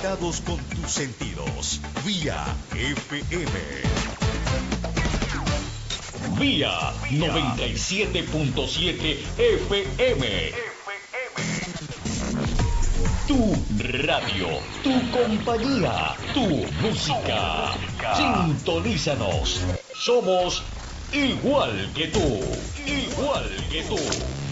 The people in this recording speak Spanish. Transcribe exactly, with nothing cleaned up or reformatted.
conectados con tus sentidos. Vía F M. Vía noventa y siete punto siete F M. Tu radio, tu compañía, tu música. Sintonízanos. Somos igual que tú, igual que tú.